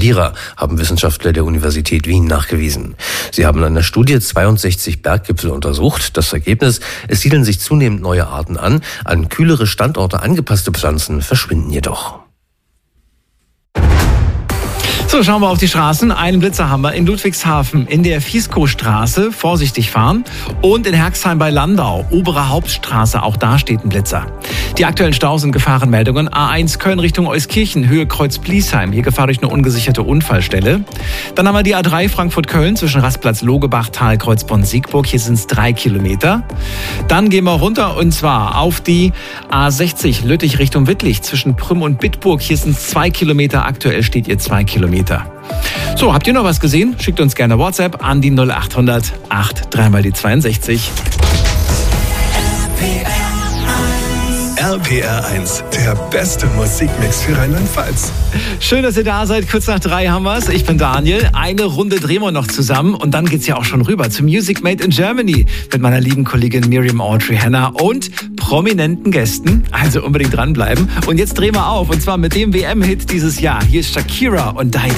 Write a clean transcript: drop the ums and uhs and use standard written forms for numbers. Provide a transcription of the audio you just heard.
Verlierer, haben Wissenschaftler der Universität Wien nachgewiesen. Sie haben in einer Studie 62 Berggipfel untersucht. Das Ergebnis: Es siedeln sich zunehmend neue Arten an kühlere Standorte angepasste Pflanzen verschwinden jedoch. So, schauen wir auf die Straßen. Einen Blitzer haben wir in Ludwigshafen in der Fiesco-Straße. Vorsichtig fahren. Und in Herxheim bei Landau, obere Hauptstraße, auch da steht ein Blitzer. Die aktuellen Staus und Gefahrenmeldungen: A1 Köln Richtung Euskirchen, Höhe Kreuz-Bliesheim. Hier Gefahr durch eine ungesicherte Unfallstelle. Dann haben wir die A3 Frankfurt-Köln zwischen Rastplatz Logebach, Tal, Kreuzborn-Siegburg. Hier sind es 3 Kilometer. Dann gehen wir runter und zwar auf die A60 Lüttich Richtung Wittlich zwischen Prüm und Bitburg. Hier sind es 2 Kilometer. Aktuell steht ihr 2 Kilometer. So, habt ihr noch was gesehen? Schickt uns gerne WhatsApp an die 0800 8 62. RPR1, der beste Musikmix für Rheinland-Pfalz. Schön, dass ihr da seid. Kurz nach 3 haben wir's. Ich bin Daniel. Eine Runde drehen wir noch zusammen und dann geht's ja auch schon rüber zu Music Made in Germany mit meiner lieben Kollegin Miriam Audrey Hanna und prominenten Gästen. Also unbedingt dranbleiben. Und jetzt drehen wir auf und zwar mit dem WM-Hit dieses Jahr. Hier ist Shakira und Die